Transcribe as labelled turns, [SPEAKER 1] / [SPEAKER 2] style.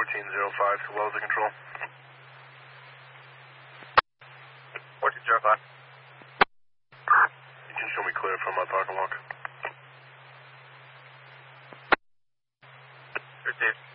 [SPEAKER 1] 1405 to Wells to control.
[SPEAKER 2] 1405.
[SPEAKER 1] You can show me clear from my parking lot.
[SPEAKER 2] Received.